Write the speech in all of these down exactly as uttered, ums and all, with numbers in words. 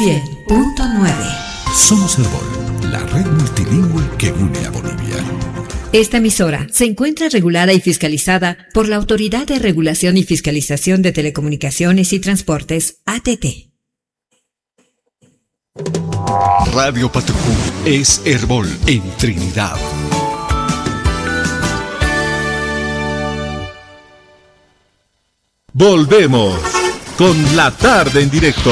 cien punto nueve. Somos Herbol, la red multilingüe que une a Bolivia. Esta emisora se encuentra regulada y fiscalizada por la Autoridad de Regulación y Fiscalización de Telecomunicaciones y Transportes, A T T. Radio Patucú es Herbol en Trinidad. Volvemos con la tarde en directo.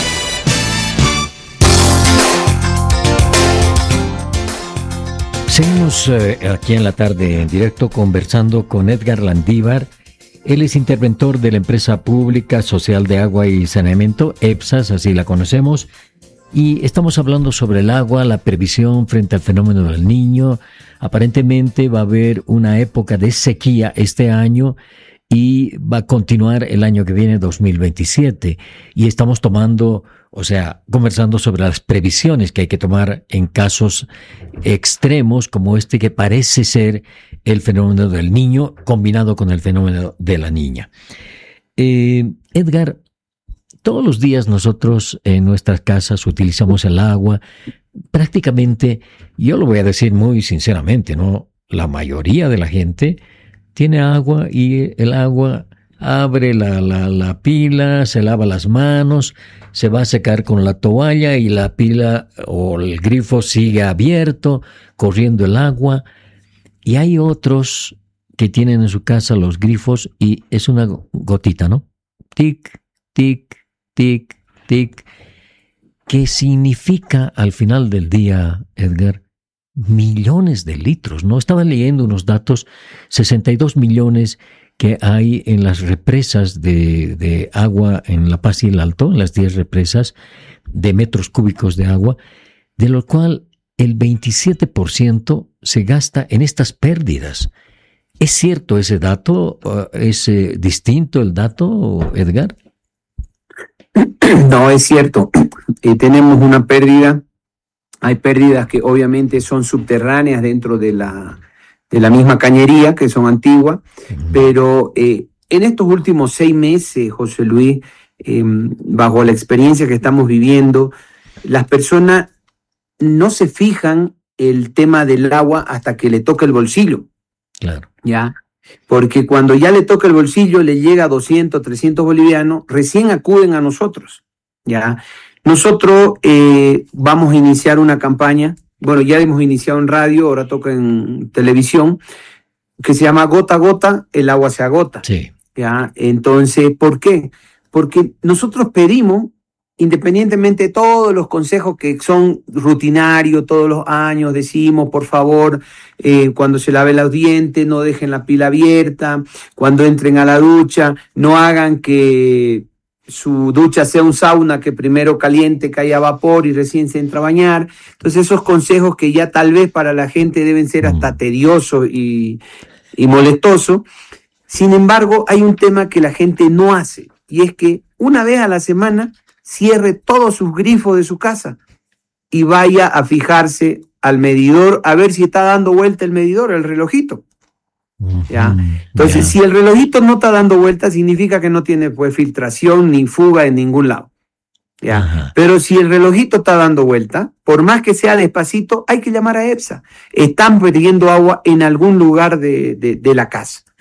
Seguimos eh, aquí en la tarde en directo conversando con Edgar Landívar. Él es interventor de la empresa pública social de agua y saneamiento, EPSAS, así la conocemos. Y estamos hablando sobre el agua, la previsión frente al fenómeno del Niño. Aparentemente va a haber una época de sequía este año y va a continuar el año que viene, dos mil veintisiete. Y estamos tomando, o sea, conversando sobre las previsiones que hay que tomar en casos extremos como este que parece ser el fenómeno del Niño combinado con el fenómeno de la Niña. Eh, Edgar, todos los días nosotros en nuestras casas utilizamos el agua. Prácticamente, yo lo voy a decir muy sinceramente, ¿no? La mayoría de la gente tiene agua y el agua abre la, la, la pila, se lava las manos, se va a secar con la toalla y la pila o el grifo sigue abierto, corriendo el agua. Y hay otros que tienen en su casa los grifos y es una gotita, ¿no? Tic, tic, tic, tic. ¿Qué significa al final del día, Edgar? Millones de litros, ¿no? Estaba leyendo unos datos, sesenta y dos millones que hay en las represas de, de agua en La Paz y el Alto, en las diez represas de metros cúbicos de agua, de lo cual el veintisiete por ciento se gasta en estas pérdidas. ¿Es cierto ese dato? ¿Es eh, distinto el dato, Edgar? No, es cierto. Eh, tenemos una pérdida. Hay pérdidas que obviamente son subterráneas dentro de la, de la misma cañería, que son antiguas, uh-huh. pero eh, en estos últimos seis meses, José Luis, eh, bajo la experiencia que estamos viviendo, las personas no se fijan el tema del agua hasta que le toca el bolsillo. Claro. ¿Ya? Porque cuando ya le toca el bolsillo, le llega a doscientos, trescientos bolivianos, recién acuden a nosotros. ¿Ya? Nosotros eh, vamos a iniciar una campaña, bueno, ya hemos iniciado en radio, ahora toca en televisión, que se llama Gota a Gota, el agua se agota. Sí. ¿Ya? Entonces, ¿por qué? Porque nosotros pedimos, independientemente de todos los consejos que son rutinarios, todos los años decimos, por favor, eh, cuando se lave los dientes, no dejen la pila abierta, cuando entren a la ducha, no hagan que su ducha sea un sauna que primero caliente, que haya vapor y recién se entra a bañar. Entonces esos consejos que ya tal vez para la gente deben ser hasta tediosos y, y molestosos. Sin embargo, hay un tema que la gente no hace y es que una vez a la semana cierre todos sus grifos de su casa y vaya a fijarse al medidor a ver si está dando vuelta el medidor, el relojito. ¿Ya? Entonces, yeah. si el relojito no está dando vuelta, significa que no tiene pues filtración ni fuga en ningún lado. ¿Ya? Ajá. Pero si el relojito está dando vuelta, por más que sea despacito, hay que llamar a EPSA. Están perdiendo agua en algún lugar de, de, de la casa.